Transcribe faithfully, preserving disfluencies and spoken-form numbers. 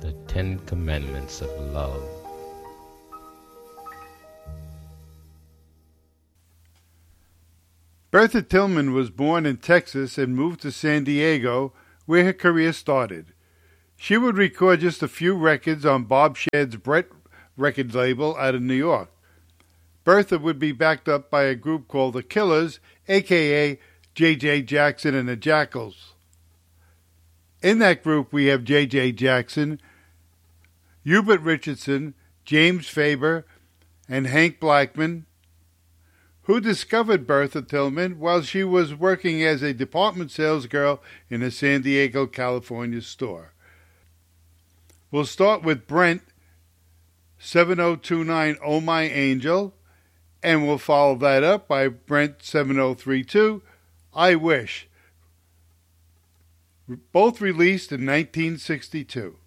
the Ten Commandments of love. Bertha Tillman was born in Texas and moved to San Diego, where her career started. She would record just a few records on Bob Shadd's Brett record label out of New York. Bertha would be backed up by a group called The Killers, a k a. J J Jackson and the Jackals. In that group we have J J Jackson, Hubert Richardson, James Faber, and Hank Blackman, who discovered Bertha Tillman while she was working as a department salesgirl in a San Diego, California store. We'll start with Brent, seven oh two nine Oh My Angel, and we'll follow that up by Brent seven oh three two, I Wish, both released in nineteen sixty-two.